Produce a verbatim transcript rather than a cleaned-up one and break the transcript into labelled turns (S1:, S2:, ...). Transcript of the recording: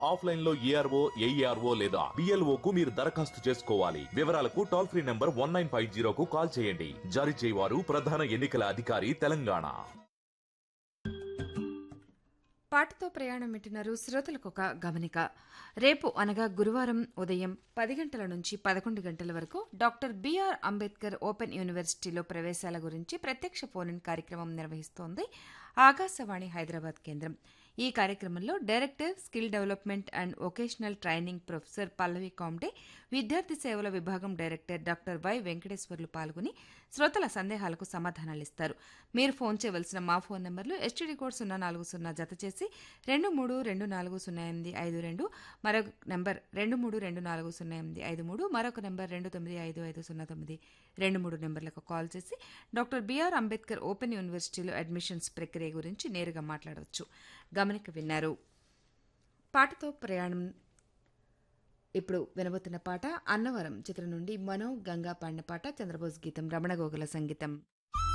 S1: Offline లో ARO AERO లేదా BLO కు మీరు దరఖాస్తు చేసుకోవాలి. వివరాలకు toll free number one nine five జీరోకు call చేయండి. జారీ చేయవారు ప్రధాన ఎన్నికల అధికారి తెలంగాణ.
S2: పాటతో ప్రయాణం వింటున్నారు. శ్రోతలకు ఒక గమనిక. రేపు అనగా గురువారం ఉదయం పది గంటల నుంచి పదకొండు గంటల వరకు డాక్టర్ బిఆర్ అంబేద్కర్ ఓపెన్ యూనివర్సిటీలో ప్రవేశాల గురించి ప్రత్యక్ష ఫోన్ ఇన్ కార్యక్రమం నిర్వహిస్తోంది ఆకాశవాణి హైదరాబాద్ కేంద్రం. ఈ కార్యక్రమంలో director skill development and vocational training professor Pallavi Comte, విద్యార్థి సేవల విభాగం డైరెక్టర్ డాక్టర్ వై వెంకటేశ్వర్లు పాల్గొని శ్రోతల సందేహాలకు సమాధానాలిస్తారు. మీరు ఫోన్ చేయవలసిన మా ఫోన్ నంబర్లు ఎస్టీడీ కోడ్ సున్నా నాలుగు సున్నా జత చేసి రెండు మూడు రెండు నాలుగు సున్నా ఎనిమిది ఐదు రెండు, మరొక నంబర్ రెండు మూడు రెండు నాలుగు సున్నా ఎనిమిది ఐదు మూడు, మరొక నంబర్ రెండు తొమ్మిది ఐదు ఐదు సున్నా తొమ్మిది రెండు మూడు నెంబర్లకు కాల్ చేసి డాక్టర్ బిఆర్ అంబేద్కర్ ఓపెన్ యూనివర్సిటీలో అడ్మిషన్స్ ప్రక్రియ గురించి నేరుగా మాట్లాడవచ్చు. గమనిక విన్నారు. పాటతో ప్రయాణం ఇప్పుడు వినబోతున్న పాట అన్నవరం చిత్రం నుండి మనో గంగా పాడిన పాట. చంద్రబోస్ గీతం, రమణ గోగుల సంగీతం.